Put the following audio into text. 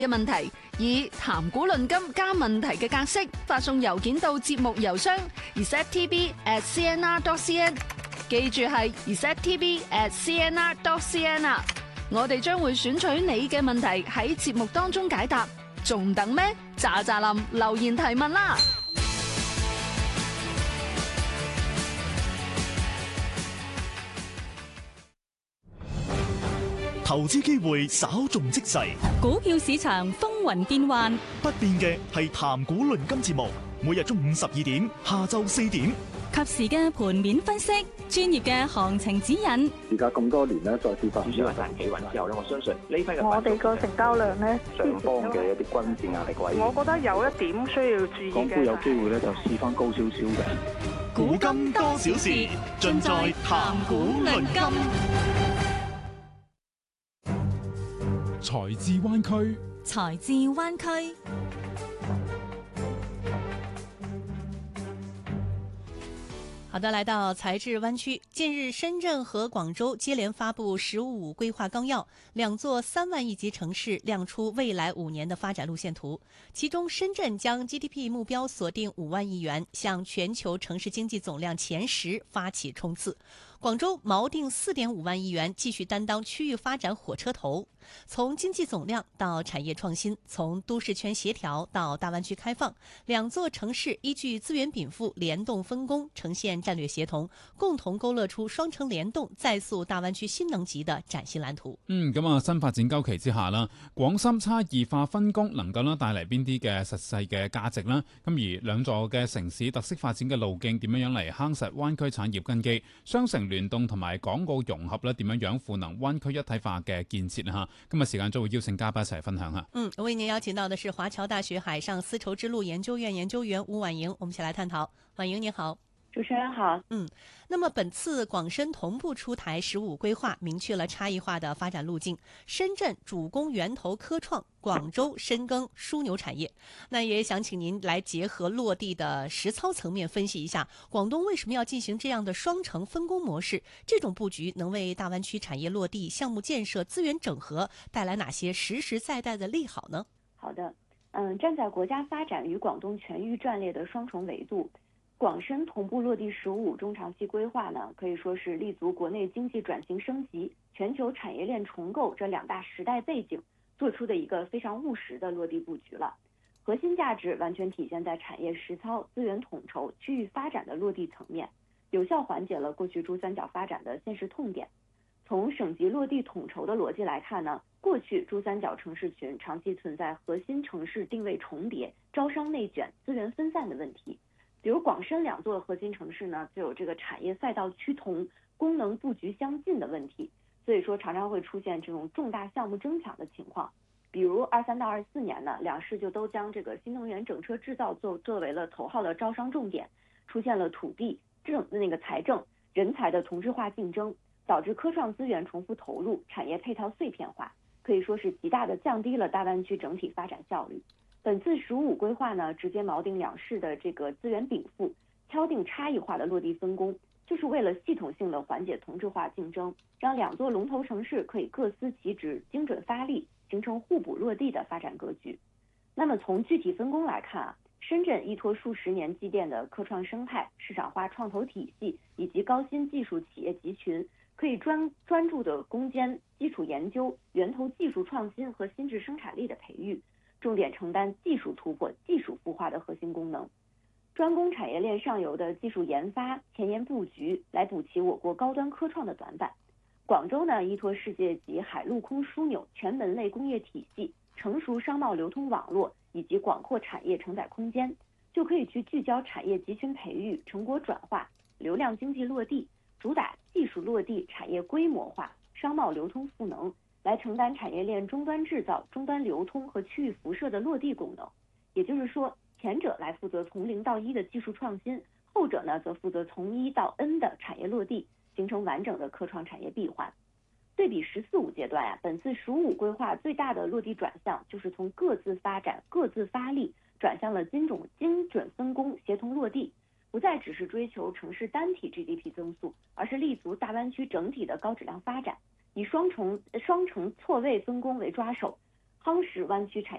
嘅問題，以談古論今加問題嘅格式發送郵件到節目郵箱 receptv@cnr.cn， 記住係 receptv@cnr.cn 啊！我哋將會選取你嘅問題喺節目當中解答，仲等咩？喳喳林留言提問啦！ 投資機會稍縱即逝， 股票市場風雲變幻， 不變嘅係談股論金節目，每日中午12點，下晝4點， 及時嘅盤面分析，專業嘅行情指引。 而家咁多年咧，再次發主要係彈企穩之後咧，我相信呢批嘅我哋個成交量咧， 上方嘅一啲均線壓力位， 我覺得有一點需要注意嘅， 港股有機會咧就試翻高少少嘅。 古今多少事，盡在談股論金。 財智灣區， 財智灣區。好的，來到財智灣區。近日，深圳和廣州接連發布“十五”規劃綱要，兩座3萬億級城市亮出未來5年的發展路線圖。其中，深圳將 GDP 目標鎖定5萬億元，向全球城市經濟總量前10發起衝刺。廣州錨定4.5萬億元，繼續擔當區域發展火車頭。從經濟總量到產業創新，從都市圈協調到大灣區開放，兩座城市依據資源稟賦聯動分工，呈現戰略協同，共同勾勒出雙城聯動、再塑大灣區新能級的嶄新藍圖。 新發展週期之下啦，廣深差異化分工能夠帶嚟邊啲嘅實際嘅價值啦？咁而兩座嘅城市特色發展嘅路徑點樣嚟夯實灣區產業根基？雙城聯動同埋港澳融合咧，點樣賦能灣區一體化嘅建設啊？今日時間就會邀請嘉賓一齊分享下。 為您邀請到的是華僑大學海上絲綢之路研究院研究員吳婉瑩，我們一起來探討。婉瑩你好。 主持人好。 那麼本次廣深同步出台15規劃，明確了差異化的發展路徑。深圳主攻源頭科創，廣州深耕樞紐產業。那也想請您來結合落地的實操層面分析一下，廣東為什麼要進行這樣的雙城分工模式？這種布局能為大灣區產業落地、項目建設、資源整合帶來哪些實實在在的利好呢？ 好的，站在國家發展與廣東全域戰略的雙重維度，廣深同步落地15中長期規劃呢，可以說是立足國內經濟轉型升級、全球產業鏈重構這兩大時代背景，做出的一個非常務實的落地布局了。核心價值完全體現在產業實操、資源統籌、區域發展的落地層面，有效緩解了過去珠三角發展的現實痛點。從省級落地統籌的邏輯來看呢，過去珠三角城市群長期存在核心城市定位重疊、招商內卷、資源分散的問題。比如廣深兩座核心城市呢，就有這個產業賽道趨同、功能布局相近的問題，所以說常常會出現這種重大項目爭搶的情況。比如23到24年呢，兩市就都將這個新能源整車製造作為了頭號的招商重點，出現了土地、財政、人才的同質化競爭，導致科創資源重複投入，產業配套碎片化，可以說是極大的降低了大灣區整體發展效率。本次15規劃呢，直接錨定兩市的這個資源稟賦，敲定差異化的落地分工，就是為了系統性的緩解同質化競爭，讓兩座龍頭城市可以各司其職，精準發力，形成互補落地的發展格局。那麼從具體分工來看啊，深圳依託數十年積澱的科創生態、市場化創投體系以及高新技術企業集群，可以專注的攻堅基礎研究、源頭技術創新和新質生產力的培育，重點承擔技術突破、技術孵化的核心功能，專攻產業鏈上游的技術研發、前沿布局，來補齊我國高端科創的短板。廣州呢，依託世界級海陸空樞紐全門類工業體系、成熟商貿流通網絡以及廣闊產業承載空間，就可以去聚焦產業集群培育、成果轉化、流量經濟落地，主打技術落地、產業規模化、商貿流通賦能，來承擔產業鏈終端製造、終端流通和區域輻射的落地功能。也就是說，前者來負責從0到1的技術創新，後者呢則負責從1到 N 的產業落地，形成完整的科創產業閉環。對比14、15階段本次15規劃最大的落地轉向，就是從各自發展、各自發力，轉向了精準分工、協同落地，不再只是追求城市單體 GDP 增速，而是立足大灣區整體的高質量發展。以雙城錯位分工為抓手， 夯實灣區產